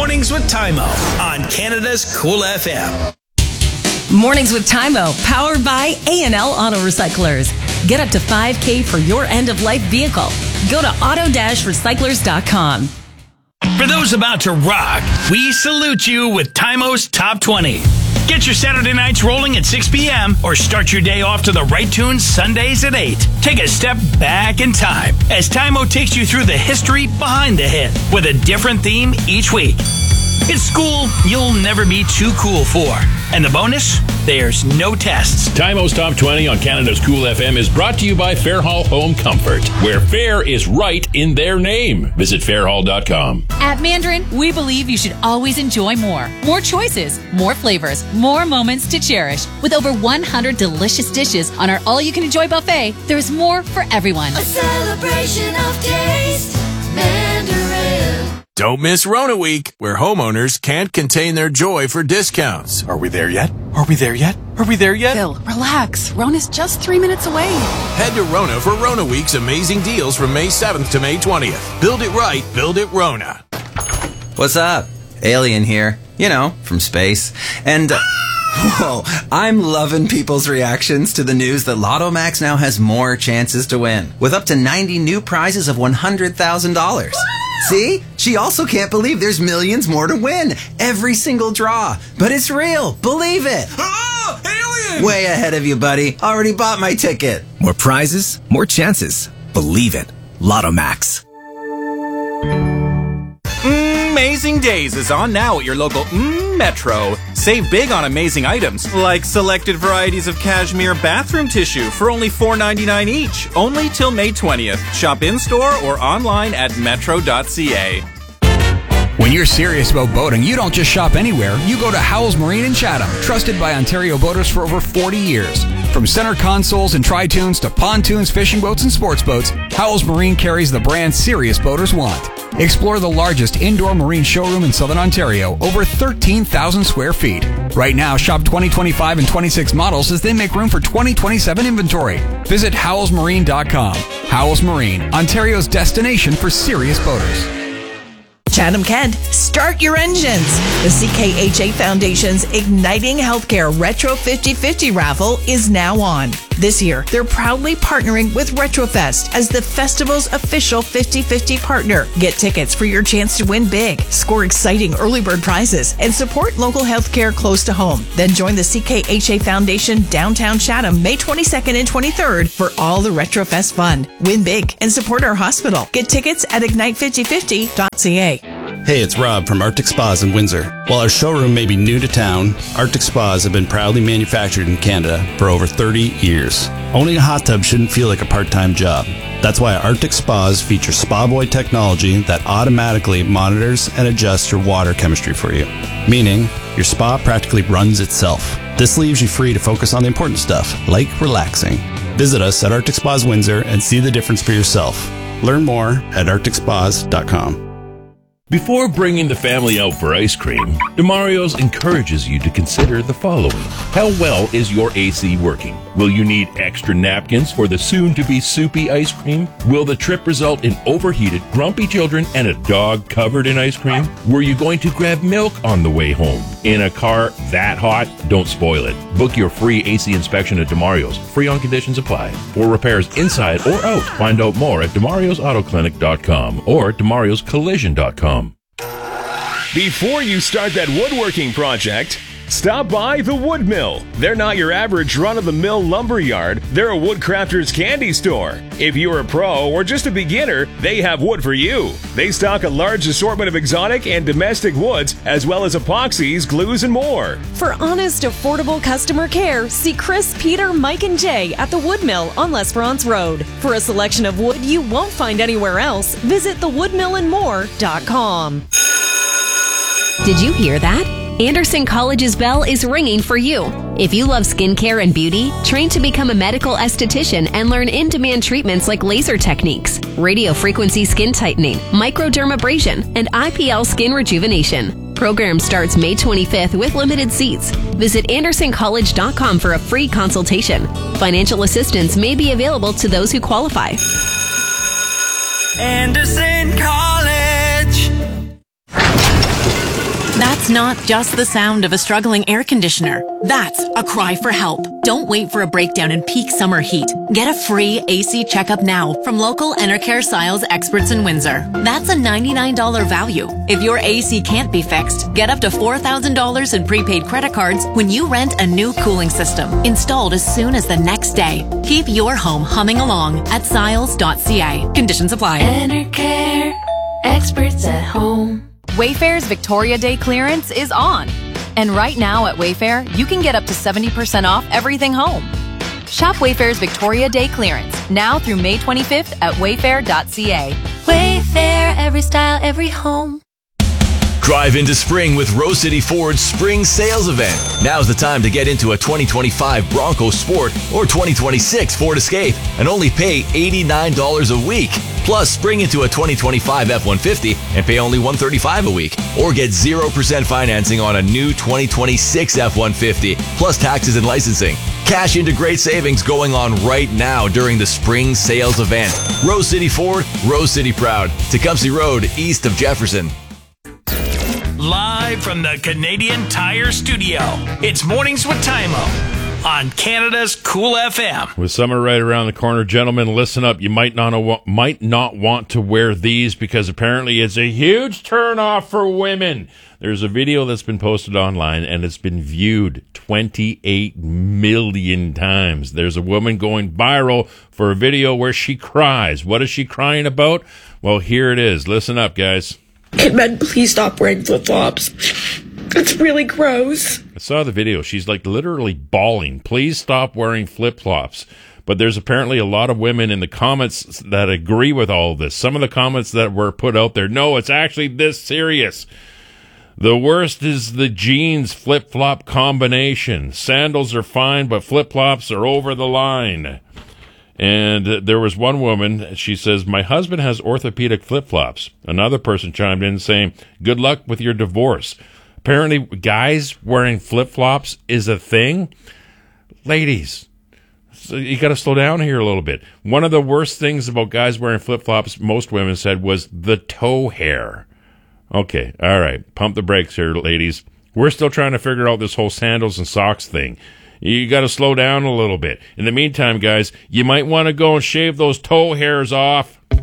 Mornings with Tymo on Canada's Cool FM. Mornings with Tymo, powered by A&L Auto Recyclers. Get up to $5,000 for your end-of-life vehicle. Go to auto-recyclers.com. For those about to rock, we salute you with Tymo's Top 20. Get your Saturday nights rolling at 6 p.m. or start your day off to the right tunes Sundays at 8. Take a step back in time as Tymo takes you through the history behind the hit with a different theme each week. It's school you'll never be too cool for. And the bonus? There's no tests. Tymo's Top 20 on Canada's Cool FM is brought to you by Fairhall Home Comfort, where fair is right in their name. Visit fairhall.com. At Mandarin, we believe you should always enjoy more. More choices, more flavors, more moments to cherish. With over 100 delicious dishes on our all-you-can-enjoy buffet, there's more for everyone. A celebration of taste, Mandarin. Don't miss Rona Week, where homeowners can't contain their joy for discounts. Are we there yet? Are we there yet? Are we there yet? Phil, relax. Rona's just 3 minutes away. Head to Rona for Rona Week's amazing deals from May 7th to May 20th. Build it right, build it Rona. What's up? Alien here. You know, from space. And, whoa, I'm loving people's reactions to the news that Lotto Max now has more chances to win, with up to 90 new prizes of $100,000. See? She also can't believe there's millions more to win. Every single draw. But it's real. Believe it. Oh, alien! Way ahead of you, buddy. Already bought my ticket. More prizes, more chances. Believe it. Lotto Max. Amazing Days is on now at your local Metro. Save big on amazing items, like selected varieties of cashmere bathroom tissue for only $4.99 each, only till May 20th. Shop in-store or online at metro.ca. When you're serious about boating, you don't just shop anywhere. You go to Howells Marine in Chatham, trusted by Ontario boaters for over 40 years. From center consoles and tri-tunes to pontoons, fishing boats, and sports boats, Howells Marine carries the brand serious boaters want. Explore the largest indoor marine showroom in Southern Ontario, over 13,000 square feet. Right now, shop 2025 and 26 models as they make room for 2027 inventory. Visit howellsmarine.com. Howells Marine, Ontario's destination for serious boaters. Chatham Kent, start your engines. The CKHA Foundation's Igniting Healthcare Retro 50/50 raffle is now on. This year, they're proudly partnering with Retrofest as the festival's official 50/50 partner. Get tickets for your chance to win big, score exciting early bird prizes, and support local healthcare close to home. Then join the CKHA Foundation downtown Chatham May 22nd and 23rd for all the Retrofest fun. Win big and support our hospital. Get tickets at ignite5050.ca. Hey, it's Rob from Arctic Spas in Windsor. While our showroom may be new to town, Arctic Spas have been proudly manufactured in Canada for over 30 years. Owning a hot tub shouldn't feel like a part-time job. That's why Arctic Spas feature Spa Boy technology that automatically monitors and adjusts your water chemistry for you, meaning your spa practically runs itself. This leaves you free to focus on the important stuff, like relaxing. Visit us at Arctic Spas Windsor and see the difference for yourself. Learn more at arcticspas.com. Before bringing the family out for ice cream, DeMario's encourages you to consider the following. How well is your AC working? Will you need extra napkins for the soon-to-be soupy ice cream? Will the trip result in overheated, grumpy children and a dog covered in ice cream? Were you going to grab milk on the way home? In a car that hot? Don't spoil it. Book your free AC inspection at DeMario's. Free on conditions apply. For repairs inside or out, find out more at demariosAutoClinic.com or demarioscollision.com. Before you start that woodworking project, stop by the Wood Mill. They're not your average run-of-the-mill lumber yard. They're a woodcrafter's candy store. If you're a pro or just a beginner, they have wood for you. They stock a large assortment of exotic and domestic woods, as well as epoxies, glues, and more. For honest, affordable customer care, see Chris, Peter, Mike, and Jay at the Wood Mill on L'Esperance Road. For a selection of wood you won't find anywhere else, visit thewoodmillandmore.com. Did you hear that? Anderson College's bell is ringing for you. If you love skincare and beauty, train to become a medical esthetician and learn in-demand treatments like laser techniques, radio frequency skin tightening, microdermabrasion, and IPL skin rejuvenation. Program starts May 25th with limited seats. Visit andersoncollege.com for a free consultation. Financial assistance may be available to those who qualify. Anderson College. That's not just the sound of a struggling air conditioner. That's a cry for help. Don't wait for a breakdown in peak summer heat. Get a free AC checkup now from local Enercare Siles experts in Windsor. That's a $99 value. If your AC can't be fixed, get up to $4,000 in prepaid credit cards when you rent a new cooling system, installed as soon as the next day. Keep your home humming along at siles.ca. Conditions apply. Enercare, experts at home. Wayfair's Victoria Day clearance is on. And right now at Wayfair, you can get up to 70% off everything home. Shop Wayfair's Victoria Day clearance now through May 25th at wayfair.ca. Wayfair, every style, every home. Drive into spring with Rose City Ford's Spring Sales Event. Now's the time to get into a 2025 Bronco Sport or 2026 Ford Escape and only pay $89 a week. Plus, spring into a 2025 F-150 and pay only $135 a week. Or get 0% financing on a new 2026 F-150, plus taxes and licensing. Cash into great savings going on right now during the Spring Sales Event. Rose City Ford, Rose City proud. Tecumseh Road, east of Jefferson. Live from the Canadian Tire Studio, it's Mornings with Tymo on Canada's Cool FM. With summer right around the corner, gentlemen, listen up. You might not want to wear these because apparently it's a huge turnoff for women. There's a video that's been posted online and it's been viewed 28 million times. There's a woman going viral for a video where she cries. What is she crying about? Well, here it is. Listen up, guys. Hey, men, please stop wearing flip-flops. It's really gross. I saw the video. She's like literally bawling. Please stop wearing flip-flops. But there's apparently a lot of women in the comments that agree with all of this. Some of the comments that were put out there, no, it's actually this serious. The worst is the jeans flip-flop combination. Sandals are fine, but flip-flops are over the line. And there was one woman, she says, my husband has orthopedic flip-flops. Another person chimed in saying, good luck with your divorce. Apparently, guys wearing flip-flops is a thing. Ladies, so you got to slow down here a little bit. One of the worst things about guys wearing flip-flops, most women said, was the toe hair. Okay, all right, pump the brakes here, ladies. We're still trying to figure out this whole sandals and socks thing. You got to slow down a little bit. In the meantime, guys, you might want to go and shave those toe hairs off.